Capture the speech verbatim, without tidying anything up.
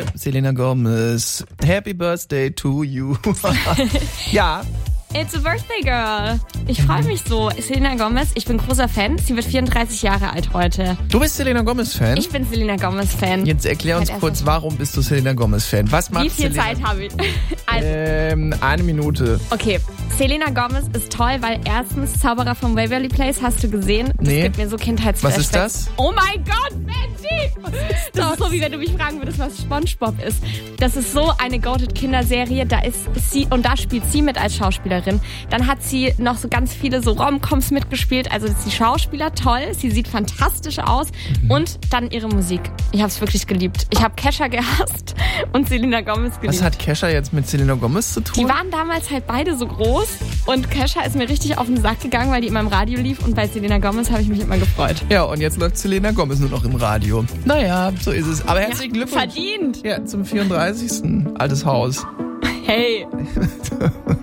Selena Gomez. Happy Birthday to you. Ja. It's a birthday girl. Ich freue mich so. Selena Gomez, ich bin großer Fan. Sie wird vierunddreißig Jahre alt heute. Du bist Selena Gomez-Fan? Ich bin Selena Gomez-Fan. Jetzt erklär uns Halt kurz, warum bist du Selena Gomez-Fan? Was macht Wie viel Selena? Zeit habe ich? Also, ähm, eine Minute. okay, Selena Gomez ist toll, weil erstens Zauberer vom Waverly Place, hast du gesehen? Das Nee. gibt mir so Kindheitsflashbacks. Was ist das? Oh mein Gott, Benji! Das ist so, wie wenn du mich fragen würdest, was SpongeBob ist. Das ist so eine Goated-Kinderserie. Da ist sie, und da spielt sie mit als Schauspielerin. Dann hat sie noch so ganz viele so Rom-Coms mitgespielt. Also ist die Schauspieler toll. Sie sieht fantastisch aus. Mhm. Und dann ihre Musik. Ich habe es wirklich geliebt. Ich habe Kesha gehasst und Selena Gomez geliebt. Was hat Kesha jetzt mit Selena Gomez zu tun? Die waren damals halt beide so groß. Und Kesha ist mir richtig auf den Sack gegangen, weil die immer im Radio lief. Und bei Selena Gomez habe ich mich immer gefreut. Ja, und jetzt läuft Selena Gomez nur noch im Radio. Naja, so ist es. Aber herzlichen Ja, Glückwunsch. verdient. Ja, zum vierunddreißigsten Altes Haus. Hey.